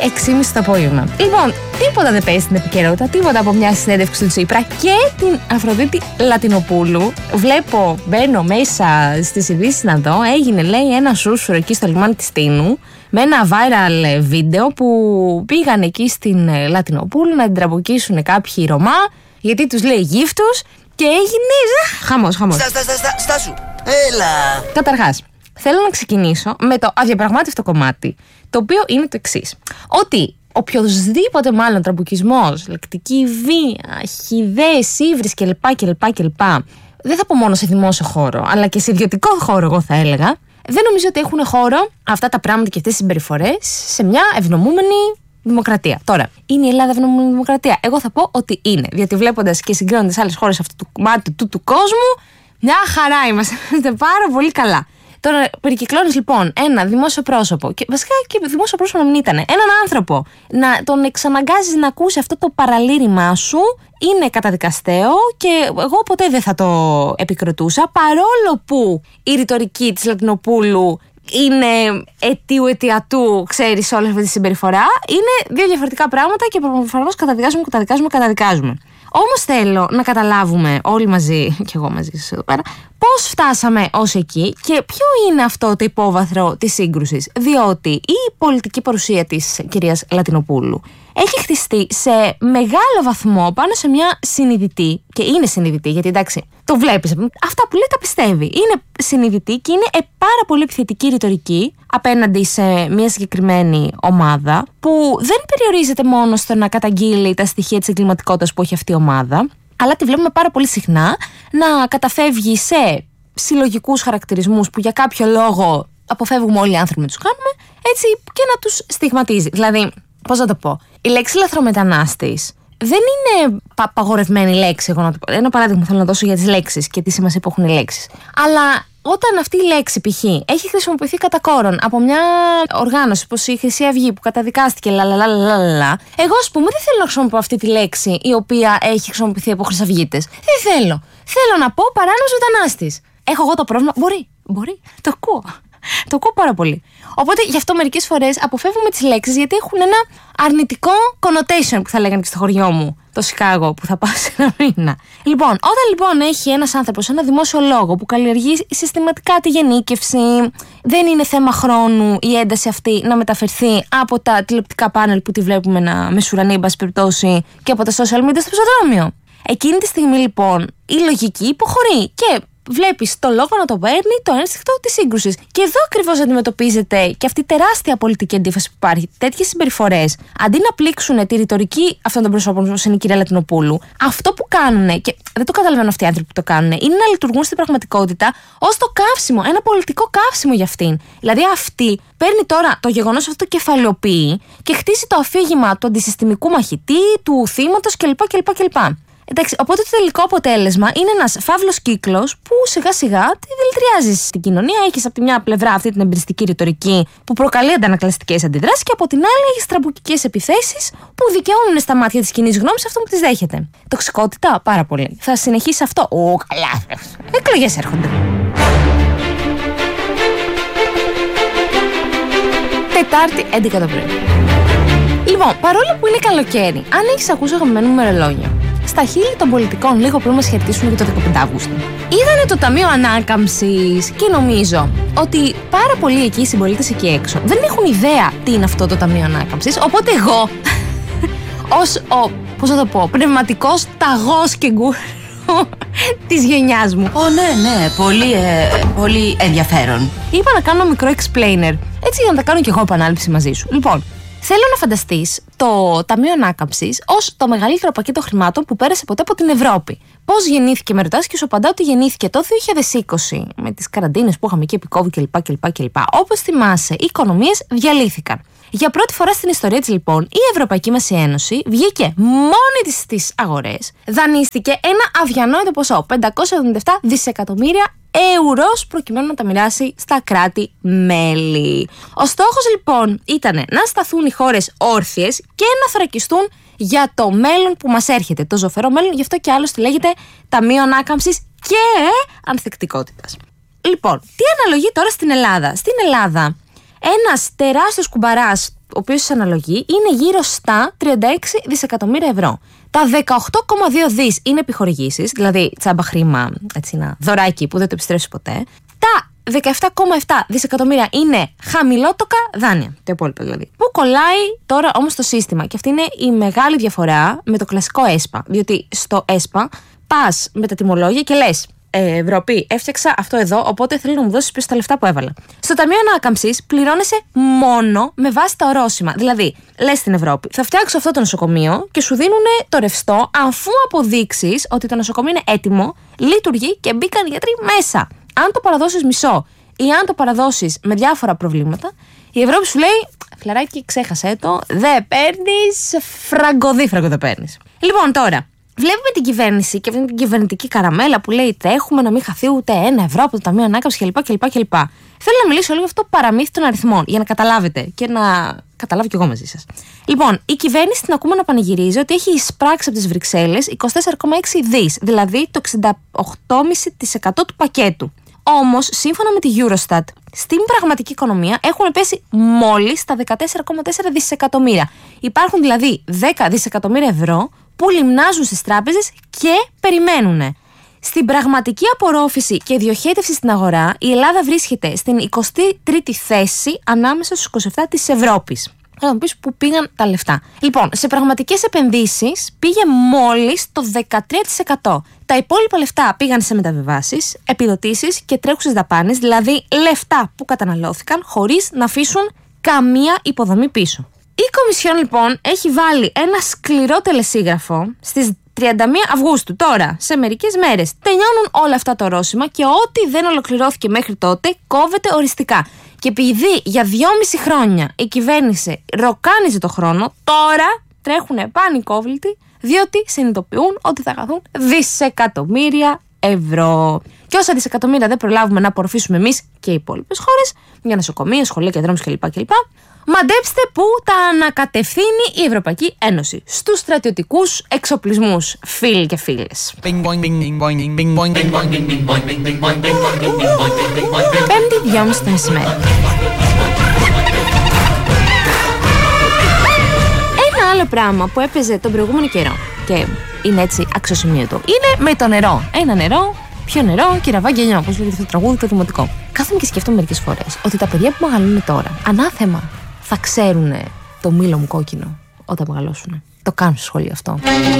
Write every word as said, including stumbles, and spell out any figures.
έξι και μισή το απόγευμα. Λοιπόν, τίποτα δεν παίζει στην επικαιρότητα, τίποτα από μια συνέντευξη του Τσίπρα και την Αφροδίτη Λατινοπούλου. Βλέπω, μπαίνω μέσα στις ειδήσεις να δω, έγινε λέει ένα σούσουρο εκεί στο λιμάνι της Τίνου με ένα viral βίντεο που πήγαν εκεί στην Λατινοπούλου να την τραμποκίσουν κάποιοι Ρωμά γιατί τους λέει γύφτους και έγινε χαμός, χαμός. Στά, στά, στά, στά, στάσου, έλα. Καταρχάς, θέλω να ξεκινήσω με το αδιαπραγμάτευτο κομμάτι, το οποίο είναι το εξής. Ότι οποιοδήποτε μάλλον τραμπουκισμός, λεκτική βία, χυδές, ύβρις κλπ, κλπ, κλπ. Δεν θα πω μόνο σε δημόσιο χώρο, αλλά και σε ιδιωτικό χώρο, εγώ θα έλεγα. Δεν νομίζω ότι έχουν χώρο αυτά τα πράγματα και αυτές τις συμπεριφορές σε μια ευνομούμενη δημοκρατία. Τώρα, είναι η Ελλάδα ευνομούμενη δημοκρατία? Εγώ θα πω ότι είναι. Διότι βλέποντας και συγκρίνοντας άλλες χώρες αυτού του κομμάτι του, του κόσμου, μια χαρά είμαστε. Είμαστε πάρα πολύ καλά. Τώρα, περικυκλώνεις λοιπόν ένα δημόσιο πρόσωπο, και βασικά και δημόσιο πρόσωπο να μην ήταν, έναν άνθρωπο, να τον εξαναγκάζεις να ακούσει αυτό το παραλήρημά σου, είναι καταδικαστέο και εγώ ποτέ δεν θα το επικροτούσα, παρόλο που η ρητορική της Λατινοπούλου είναι αιτίου αιτιατού, ξέρεις, όλη αυτή τη συμπεριφορά. Είναι δύο διαφορετικά πράγματα και προφανώς καταδικάζουμε, καταδικάζουμε, καταδικάζουμε. Όμως θέλω να καταλάβουμε όλοι μαζί, και εγώ μαζί σας εδώ πέρα, πώς φτάσαμε ως εκεί και ποιο είναι αυτό το υπόβαθρο της σύγκρουσης. Διότι η πολιτική παρουσία της κυρίας Λατινοπούλου έχει χτιστεί σε μεγάλο βαθμό πάνω σε μια συνειδητή, και είναι συνειδητή, γιατί εντάξει, το βλέπεις, αυτά που λέει τα πιστεύει. Είναι συνειδητή και είναι πάρα πολύ επιθετική ρητορική απέναντι σε μια συγκεκριμένη ομάδα, που δεν περιορίζεται μόνο στο να καταγγείλει τα στοιχεία της εγκληματικότητας που έχει αυτή η ομάδα, αλλά τη βλέπουμε πάρα πολύ συχνά να καταφεύγει σε συλλογικούς χαρακτηρισμούς που για κάποιο λόγο αποφεύγουμε όλοι οι άνθρωποι να τους κάνουμε, έτσι, και να τους στιγματίζει. Δηλαδή, πώς να το πω, η λέξη λαθρομετανάστης δεν είναι απαγορευμένη λέξη. Εγώ να το πω. Ένα παράδειγμα θέλω να δώσω για τις λέξεις και τι σημασία που έχουν οι λέξεις. Αλλά όταν αυτή η λέξη π.χ. έχει χρησιμοποιηθεί κατά κόρον από μια οργάνωση όπως η Χρυσή Αυγή που καταδικάστηκε, λαλαλαλαλαλα, εγώ ας πούμε δεν θέλω να χρησιμοποιώ αυτή τη λέξη η οποία έχει χρησιμοποιηθεί από χρυσαυγίτες. Δεν θέλω. Θέλω να πω παράνομος μετανάστης. Έχω εγώ το πρόβλημα? Μπορεί. Μπορεί. Το ακούω. Το ακούω πάρα πολύ. Οπότε γι' αυτό μερικές φορές αποφεύγουμε τις λέξεις, γιατί έχουν ένα αρνητικό connotation που θα λέγανε και στο χωριό μου, το Σικάγο, που θα πάω σε ένα μήνα. Λοιπόν, όταν λοιπόν έχει ένας άνθρωπος ένα δημόσιο λόγο που καλλιεργεί συστηματικά τη γενίκευση, δεν είναι θέμα χρόνου η ένταση αυτή να μεταφερθεί από τα τηλεοπτικά πάνελ που τη βλέπουμε να μεσουρανεί, εν πάση περιπτώσει, και από τα social media στο πεζοδρόμιο. Εκείνη τη στιγμή λοιπόν η λογική υποχωρεί και βλέπεις το λόγο να το παίρνει το ένστικτο της σύγκρουσης. Και εδώ ακριβώς αντιμετωπίζεται και αυτή η τεράστια πολιτική αντίφαση που υπάρχει. Τέτοιες συμπεριφορές, αντί να πλήξουν τη ρητορική αυτών των προσώπων, όπως είναι η κυρία Λατινοπούλου, αυτό που κάνουν, και δεν το καταλαβαίνω αυτοί οι άνθρωποι που το κάνουν, είναι να λειτουργούν στην πραγματικότητα ως το καύσιμο, ένα πολιτικό καύσιμο για αυτήν. Δηλαδή αυτή παίρνει τώρα το γεγονός αυτό, το κεφαλαιοποιεί και χτίζει το αφήγημα του αντισυστημικού μαχητή, του θύματος κλπ. κλπ, κλπ. Εντάξει, οπότε το τελικό αποτέλεσμα είναι ένας φαύλος κύκλος που σιγά σιγά τη δηλητηριάζει στην κοινωνία. Έχεις από τη μια πλευρά αυτή την εμπειριστική ρητορική που προκαλεί αντανακλαστικές αντιδράσεις και από την άλλη έχεις τραμπουκικές επιθέσεις που δικαιώνουν στα μάτια της κοινής γνώμης αυτό που τις δέχεται. Τοξικότητα, πάρα πολύ. Θα συνεχίσει αυτό? Ω, καλά. Εκλογές έρχονται. Τετάρτη, έντεκα το πρωί. Λοιπόν, παρόλο που είναι καλοκαίρι, αν έχεις ακούσει αγαπημένο μου μερολόγιο, στα χείλη των πολιτικών λίγο πριν μας χαιρετήσουν για το δεκαπέντε Αυγούστου, είδανε το Ταμείο Ανάκαμψης και νομίζω ότι πάρα πολλοί εκεί οι συμπολίτες εκεί έξω δεν έχουν ιδέα τι είναι αυτό το Ταμείο Ανάκαμψης. Οπότε εγώ, ως ο, πώς θα το πω, πνευματικός ταγός και γκουρ της γενιάς μου. Ω, ναι, ναι, πολύ, ε, πολύ ενδιαφέρον. Είπα να κάνω ένα μικρό explainer, έτσι για να τα κάνω και εγώ επανάληψη μαζί σου. Λοιπόν, θέλω να φανταστείς το Ταμείο Ανάκαμψης ως το μεγαλύτερο πακέτο χρημάτων που πέρασε ποτέ από την Ευρώπη. Πώς γεννήθηκε, με ρωτάς, και σου απαντάω ότι γεννήθηκε το δύο χιλιάδες είκοσι με τις καραντίνες που είχαμε εκεί επί COVID κλπ. κλπ, κλπ. Όπως θυμάσαι, οι οικονομίες διαλύθηκαν. Για πρώτη φορά στην ιστορία της, λοιπόν, η Ευρωπαϊκή μας Ένωση βγήκε μόνη της στις αγορές, δανείστηκε ένα αδιανόητο ποσό, πεντακόσια εβδομήντα επτά δισεκατομμύρια ευρώ, προκειμένου να τα μοιράσει στα κράτη-μέλη. Ο στόχος λοιπόν ήταν να σταθούν οι χώρες όρθιες και να θωρακιστούν για το μέλλον που μας έρχεται. Το ζωφερό μέλλον, γι' αυτό και άλλωστε λέγεται Ταμείο Ανάκαμψης και Ανθεκτικότητας. Λοιπόν, τι αναλογεί τώρα στην Ελλάδα? Στην Ελλάδα Ένας τεράστιος κουμπαράς, ο οποίος σας αναλογεί, είναι γύρω στα τριάντα έξι δισεκατομμύρια ευρώ. Τα δεκαοκτώ κόμμα δύο δις είναι επιχορηγήσεις, δηλαδή τσάμπα χρήμα, έτσι, ένα δωράκι που δεν το επιστρέφεις ποτέ. Τα δεκαεπτά κόμμα επτά δισεκατομμύρια είναι χαμηλότοκα δάνεια, το υπόλοιπο δηλαδή. Πού κολλάει τώρα όμως το σύστημα? Και αυτή είναι η μεγάλη διαφορά με το κλασικό ΕΣΠΑ. Διότι στο ΕΣΠΑ πας με τα τιμολόγια και λες, ε, Ευρώπη, έφτιαξα αυτό εδώ, οπότε θέλω να μου δώσεις πίσω τα λεφτά που έβαλα. Στο Ταμείο Ανάκαμψης πληρώνεσαι μόνο με βάση τα ορόσημα. Δηλαδή, λες στην Ευρώπη, θα φτιάξω αυτό το νοσοκομείο και σου δίνουν το ρευστό αφού αποδείξεις ότι το νοσοκομείο είναι έτοιμο, λειτουργεί και μπήκαν γιατροί μέσα. Αν το παραδώσεις μισό ή αν το παραδώσεις με διάφορα προβλήματα, η Ευρώπη σου λέει, φιλαράκι, ξέχασέ το, δεν παίρνεις, φραγκοδίφραγκο δεν παίρνεις. Λοιπόν, τώρα, βλέπουμε την κυβέρνηση και αυτή την κυβερνητική καραμέλα που λέει τρέχουμε να μην χαθεί ούτε ένα ευρώ από το Ταμείο Ανάκαμψης κλπ. κλπ, κλπ. Θέλω να μιλήσω λίγο για αυτό το παραμύθι των αριθμών, για να καταλάβετε και να καταλάβω κι εγώ μαζί σας. Λοιπόν, η κυβέρνηση την ακούμε να πανηγυρίζει ότι έχει εισπράξει από τις Βρυξέλλες είκοσι τέσσερα κόμμα έξι δις, δηλαδή το εξήντα οκτώ κόμμα πέντε τοις εκατό του πακέτου. Όμως, σύμφωνα με τη Eurostat, στην πραγματική οικονομία έχουν πέσει μόλις τα δεκατέσσερα κόμμα τέσσερα δισεκατομμύρια. Υπάρχουν δηλαδή δέκα δισεκατομμύρια ευρώ που λιμνάζουν στις τράπεζες και περιμένουν. Στην πραγματική απορρόφηση και διοχέτευση στην αγορά, η Ελλάδα βρίσκεται στην εικοστή τρίτη θέση ανάμεσα στους είκοσι επτά της Ευρώπης. Θα μου πεις πού πήγαν τα λεφτά. Λοιπόν, σε πραγματικές επενδύσεις πήγε μόλις το δεκατρία τοις εκατό. Τα υπόλοιπα λεφτά πήγαν σε μεταβιβάσεις, επιδοτήσεις και τρέχουσες δαπάνες, δηλαδή λεφτά που καταναλώθηκαν χωρίς να αφήσουν καμία υποδομή πίσω. Η Κομισιόν λοιπόν έχει βάλει ένα σκληρό τελεσίγραφο στις τριάντα μία Αυγούστου, τώρα, σε μερικές μέρες. Τελειώνουν όλα αυτά τα ορόσημα και ό,τι δεν ολοκληρώθηκε μέχρι τότε κόβεται οριστικά. Και επειδή για δυόμιση χρόνια η κυβέρνηση ροκάνιζε το χρόνο, τώρα τρέχουνε πανικόβλητοι, διότι συνειδητοποιούν ότι θα χαθούν δισεκατομμύρια ευρώ. Και όσα δισεκατομμύρια δεν προλάβουμε να απορροφήσουμε εμείς και οι υπόλοιπες χώρες, για νοσοκομεία, σχολεία και δρόμους κλπ. κλπ. Μαντέψτε πού τα ανακατευθύνει η Ευρωπαϊκή Ένωση. Στους στρατιωτικούς εξοπλισμούς, φίλοι και φίλες. Πέμπτη, δυόμιση το μεσημέρι. Ένα άλλο πράγμα που έπαιζε τον προηγούμενο καιρό και είναι έτσι αξιοσημείωτο είναι με το νερό. Ένα νερό, πιο νερό και ραβά γκενιό, όπως λέγεται το τραγούδι το δημοτικό. Κάθομαι και σκέφτομαι μερικές φορές ότι τα παιδιά που μεγαλώνουν τώρα, ανάθεμα, θα ξέρουν το μήλο μου κόκκινο όταν μεγαλώσουν. Το κάνουν στο σχολείο αυτό.